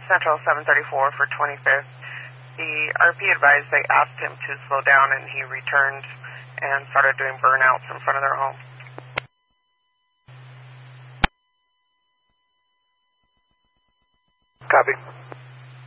Central 734 for 25th. The RP advised they asked him to slow down, and he returned and started doing burnouts in front of their home. Copy.